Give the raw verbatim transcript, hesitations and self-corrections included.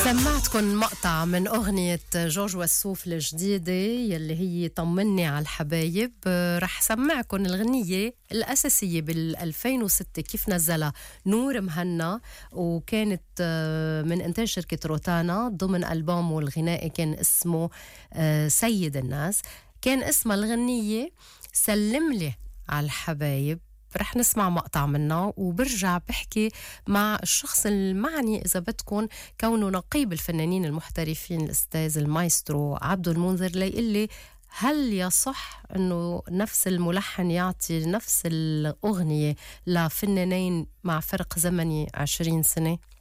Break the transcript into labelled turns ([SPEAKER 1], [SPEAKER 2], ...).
[SPEAKER 1] سمعتكن مقطع من أغنية جورج وسوف الجديدة يلي هي طمني على الحبايب. رح سمعكن الغنية الأساسية بالألفين وستة كيف نزلها نور مهنا، وكانت من إنتاج شركة روتانا ضمن ألبومه الغنائي كان اسمه سيد الناس. كان اسمها الغنية سلم لي على الحبايب. رح نسمع مقطع منه وبرجع بحكي مع الشخص المعني إذا بدكن كونه نقيب الفنانين المحترفين الأستاذ المايسترو عبد المنذر ليقلي هل يصح أنه نفس الملحن يعطي نفس الأغنية لفنانين مع فرق زمني عشرين سنة؟